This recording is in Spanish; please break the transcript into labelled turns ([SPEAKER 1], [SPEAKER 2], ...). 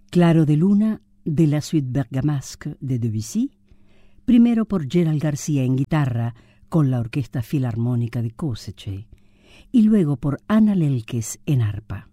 [SPEAKER 1] Claro de Luna de la Suite Bergamasque de Debussy, primero por Gerald García en guitarra con la Orquesta Filarmónica de Košice y luego por Anna Lelkes en arpa.